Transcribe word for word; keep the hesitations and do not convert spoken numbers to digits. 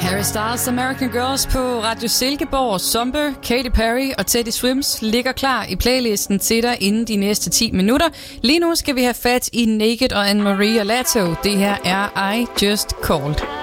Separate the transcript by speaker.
Speaker 1: Harry Styles, American Girls på Radio Silkeborg. Zombe, Katy Perry og Teddy Swims ligger klar i playlisten til dig inden de næste ti minutter. Lige nu skal vi have fat i Naked og Anne-Marie Lato. Det her er I Just Called.